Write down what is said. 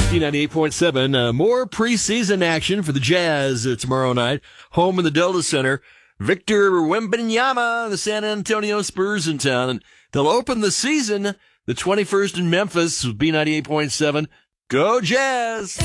B98.7. More preseason action for the Jazz tomorrow night. Home in the Delta Center. Victor Wembanyama, the San Antonio Spurs in town. And they'll open the season the 21st in Memphis with B98.7. Go Jazz!